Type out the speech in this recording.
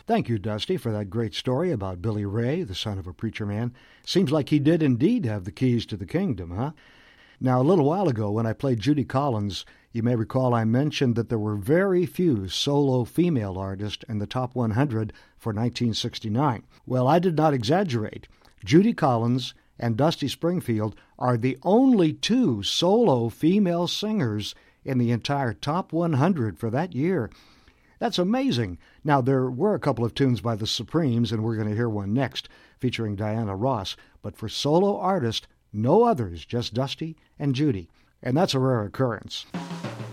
Thank you, Dusty, for that great story about Billy Ray, the son of a preacher man. Seems like he did indeed have the keys to the kingdom, huh? Now, a little while ago, when I played Judy Collins, you may recall I mentioned that there were very few solo female artists in the top 100 for 1969. Well, I did not exaggerate. Judy Collins and Dusty Springfield are the only two solo female singers in the entire top 100 for that year. That's amazing. Now, there were a couple of tunes by the Supremes, and we're going to hear one next featuring Diana Ross. But for solo artists, no others, just Dusty and Judy. And that's a rare occurrence.